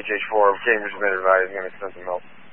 HH4, Cambridge has been advised, I'm going to send some help.